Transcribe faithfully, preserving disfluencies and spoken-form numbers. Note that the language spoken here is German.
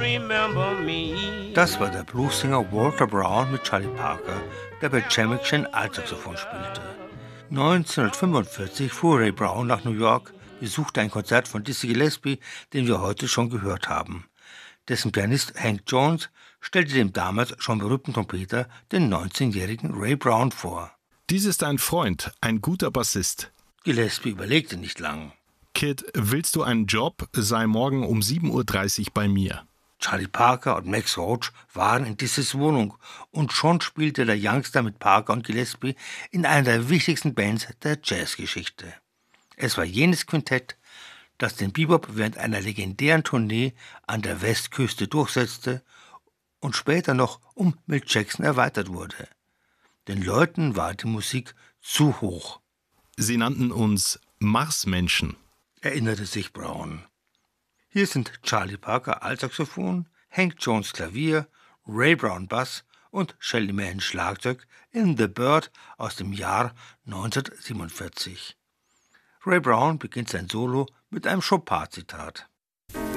remember me. Das war der Bluessinger Walter Brown mit Charlie Parker, der bei Jamaican Altsaxophon spielte. neunzehnhundertfünfundvierzig fuhr Ray Brown nach New York, besuchte ein Konzert von Dizzy Gillespie, den wir heute schon gehört haben. Dessen Pianist Hank Jones stellte dem damals schon berühmten Trompeter den neunzehnjährigen Ray Brown vor. Dies ist ein Freund, ein guter Bassist. Gillespie überlegte nicht lang. Kid, willst du einen Job? Sei morgen um sieben Uhr dreißig bei mir. Charlie Parker und Max Roach waren in Dizzy's Wohnung und schon spielte der Youngster mit Parker und Gillespie in einer der wichtigsten Bands der Jazzgeschichte. Es war jenes Quintett, das den Bebop während einer legendären Tournee an der Westküste durchsetzte und später noch um Milt Jackson erweitert wurde. Den Leuten war die Musik zu hoch. Sie nannten uns Marsmenschen, erinnerte sich Brown. Hier sind Charlie Parker Altsaxophon, Hank Jones Klavier, Ray Brown Bass und Shelly Manne Schlagzeug in The Bird aus dem Jahr neunzehnhundertsiebenundvierzig. Ray Brown beginnt sein Solo mit einem Chopin-Zitat.